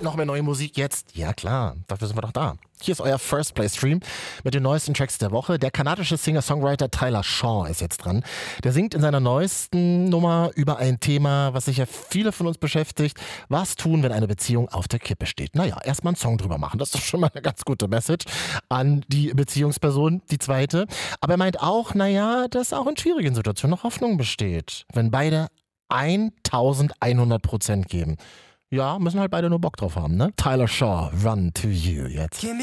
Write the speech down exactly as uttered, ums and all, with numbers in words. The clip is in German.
Noch mehr neue Musik jetzt? Ja klar, dafür sind wir doch da. Hier ist euer First Play Stream mit den neuesten Tracks der Woche. Der kanadische Singer-Songwriter Tyler Shaw ist jetzt dran. Der singt in seiner neuesten Nummer über ein Thema, was sicher viele von uns beschäftigt. Was tun, wenn eine Beziehung auf der Kippe steht? Naja, erstmal einen Song drüber machen. Das ist doch schon mal eine ganz gute Message an die Beziehungsperson, die zweite. Aber er meint auch, naja, dass auch in schwierigen Situationen noch Hoffnung besteht. Wenn beide eintausendeinhundert Prozent geben. Ja, müssen halt beide nur Bock drauf haben, ne? Tyler Shaw, Run to You jetzt.